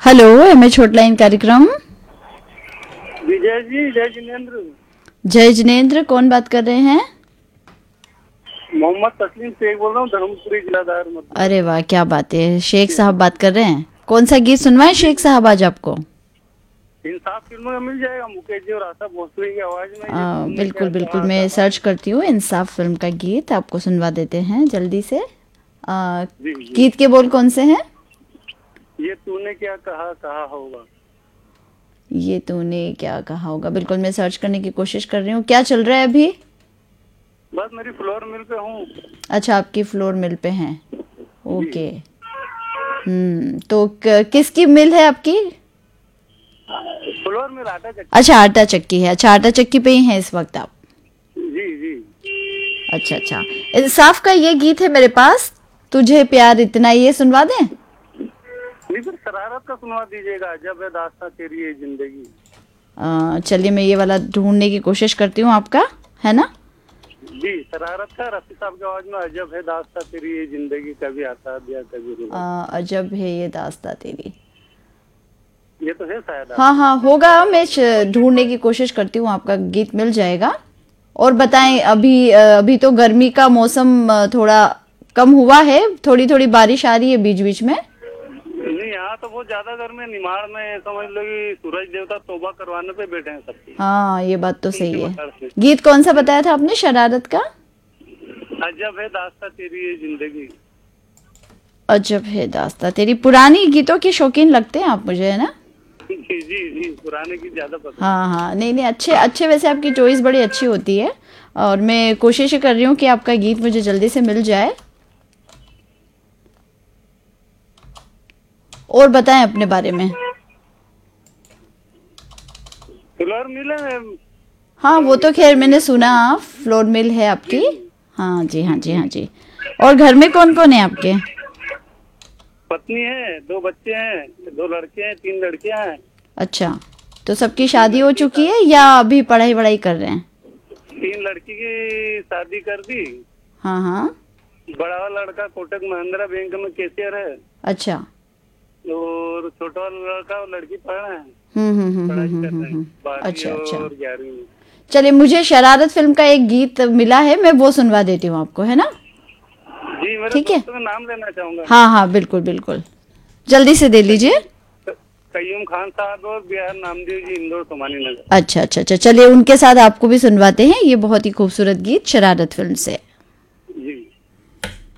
Hello, MH hotline कार्यक्रम। विजय जी, जय जिनेन्द्र। जय जिनेन्द्र, कौन बात कर रहे हैं? मोहम्मद तस्लीम शेख बोल रहा हूँ, धर्मपुरी जिलादार मध्य अरे प्रदेश। वाह, क्या बात है, शेख साहब बात कर रहे हैं। कौन सा गीत सुनवाएं शेख साहब आज आपको? इंसाफ फिल्मों में मिल जाएगा, मुकेश जी और आशा भोसले की आवाज में। ये तूने बिल्कुल क्या बिल्कुल, कहा मैं कहा। सर्च करती हूँ इंसाफ फिल्म का गीत, आपको सुनवा देते हैं जल्दी से। जी जी। गीत के बोल कौन से हैं? ये तूने क्या कहा कहा होगा। ये तूने क्या कहा होगा, बिल्कुल मैं सर्च करने की कोशिश कर रही हूँ। क्या चल रहा है अभी? बस मेरी फ्लोर मिल पे हूँ। अच्छा, आपकी फ्लोर मिल पे हैं। जी। ओके। तो किसकी मिल है आपकी? फ्लोर मिल आटा चक्की। अच्छा, आटा चक्की है। अच्छा, आटा चक्की पे ही हैं इस वक्त आप? जी जी। अच्छा अच्छा, इंसाफ का ये गीत है मेरे पास, तुझे प्यार इतना, ये सुनवा दें? नहीं, फिर शरारत का सुनवा दीजिएगा, जब है दास्तां तेरी ये जिंदगी। चलिए, मैं ये वाला ढूंढने की कोशिश करती हूँ आपका, है ना? जी, शरारत का रफी साहब की आवाज में, अजब है दास्तां तेरी ये जिंदगी, कभी आता दिया कभी रुला। अजब है ये दास्तां तेरी। ये तो है शायद हाँ हाँ, होगा, मैं ढूंढने की कोशिश करती हूँ, आपका गीत मिल जाएगा। और बताएं, अभी तो गर्मी का मौसम थोड़ा कम हुआ है, थोड़ी थोड़ी बारिश आ रही है बीच बीच में। नहीं, यहाँ तो बहुत ज्यादा गर्मी है। निमाड़ में समझ लो कि सूरज देवता तौबा करवाने पे बैठे हैं सबकी। हाँ, ये बात तो सही उनकी है। बहार से। गीत कौन सा बताया था आपने, शरारत का? अजब है दास्तां तेरी ये जिंदगी। अजब है दास्तां तेरी। पुरानी गीतों के शौकीन लगते हैं आप मुझे, है ना? जी जी जी, पुराने की ज्यादा पसंद। हाँ हाँ, नहीं नहीं, अच्छे अच्छे, वैसे आपकी चॉइस बड़ी अच्छी होती है। और मैं कोशिश कर रही हूँ कि आपका गीत मुझे जल्दी से मिल जाए। और बताएं अपने बारे में। फ्लोर मिल है। हाँ, वो तो खैर मैंने सुना, फ्लोर मिल है आपकी। हाँ जी, हाँ जी, हाँ जी। और घर में कौन कौन है आपके? पत्नी है, 2 बच्चे हैं, 2 लड़के हैं, 3 लड़कियां हैं। अच्छा, तो सबकी शादी हो चुकी है या अभी पढ़ाई वढ़ाई कर रहे हैं? 3 लड़की की शादी कर दी। हाँ हाँ। बड़ा वाला लड़का कोटक महिंद्रा बैंक में कैशियर है। अच्छा। और छोटा वाला लड़का और लड़की पढ़ रहे हैं, पढ़ाई कर रहे हैं, 12वीं अच्छा अच्छा। और 11वीं में। चलिए, मुझे शरारत फिल्म का एक गीत मिला है, मैं वो सुनवा देती हूँ आपको, है ना? जी, मेरे ठीक है। दोस्तों का नाम लेना चाहूंगा। हाँ हाँ, बिल्कुल बिल्कुल, जल्दी से दे लीजिए। कयूम खान साहब और बिहार नामदेव जी, इंदौर सोमानी नगर। अच्छा अच्छा अच्छा, चलिए उनके साथ आपको भी सुनवाते हैं ये बहुत ही खूबसूरत गीत शरारत फिल्म से।